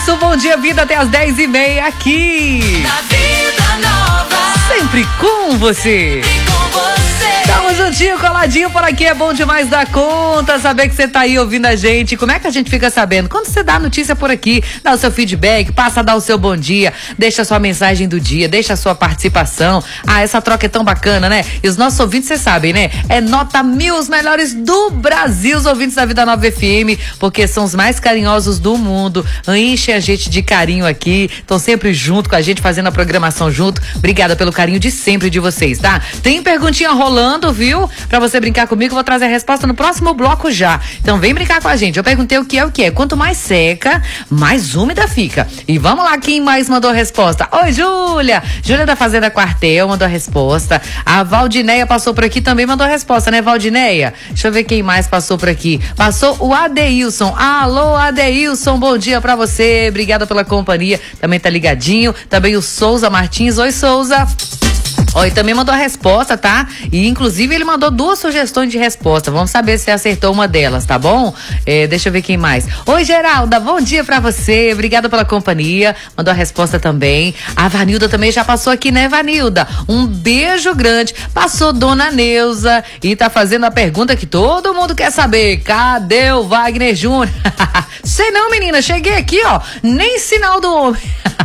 isso, bom dia, vida, até as 10h30 aqui. Na Vida Nova. Sempre com você. Tamo juntinho, coladinho por aqui, é bom demais dar conta, saber que você tá aí ouvindo a gente. Como é que a gente fica sabendo? Quando você dá a notícia por aqui, dá o seu feedback, passa a dar o seu bom dia, deixa a sua mensagem do dia, deixa a sua participação. Ah, essa troca é tão bacana, né? E os nossos ouvintes, vocês sabem, né? É nota 1000, os melhores do Brasil, os ouvintes da Vida Nova FM, porque são os mais carinhosos do mundo, enchem a gente de carinho aqui, estão sempre junto com a gente, fazendo a programação junto. Obrigada pelo carinho de sempre de vocês, tá? Tem perguntinha rolando, viu? Pra você brincar comigo, eu vou trazer a resposta no próximo bloco já. Então vem brincar com a gente. Eu perguntei o que é. Quanto mais seca, mais úmida fica. E vamos lá, quem mais mandou a resposta? Oi, Júlia! Júlia da Fazenda Quartel mandou a resposta. A Valdineia passou por aqui, também mandou a resposta, né, Valdineia? Deixa eu ver quem mais passou por aqui. Passou o Adeilson. Alô, Adeilson, bom dia pra você. Obrigada pela companhia. Também tá ligadinho. Também o Souza Martins. Oi, Souza. Oi, também mandou a resposta, tá? E inclusive ele mandou 2 sugestões de resposta. Vamos saber se você acertou uma delas, tá bom? Deixa eu ver quem mais. Oi, Geralda, bom dia pra você. Obrigada pela companhia. Mandou a resposta também. A Vanilda também já passou aqui, né, Vanilda? Um beijo grande. Passou Dona Neuza e tá fazendo a pergunta que todo mundo quer saber. Cadê o Wagner Júnior? Sei não, menina. Cheguei aqui, ó. Nem sinal do homem.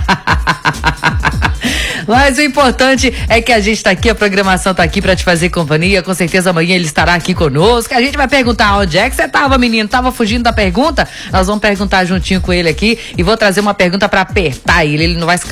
Mas o importante é que a gente tá aqui, a programação tá aqui pra te fazer companhia. Com certeza amanhã ele estará aqui conosco. A gente vai perguntar onde é que você tava, menino? Tava fugindo da pergunta? Nós vamos perguntar juntinho com ele aqui e vou trazer uma pergunta pra apertar ele. Ele não vai